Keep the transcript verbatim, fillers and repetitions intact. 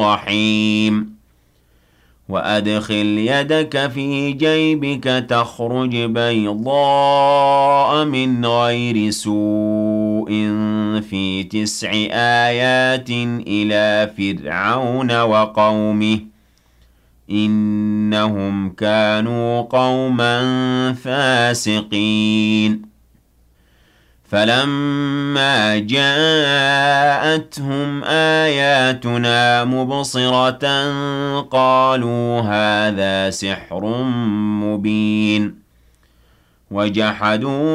الرحيم وأدخل يدك في جيبك تخرج بيضاء من غير سوء في تسع آيات إلى فرعون وقومه إنهم كانوا قوما فاسقين فلما جاءتهم آياتنا مبصرة قالوا هذا سحر مبين وجحدوا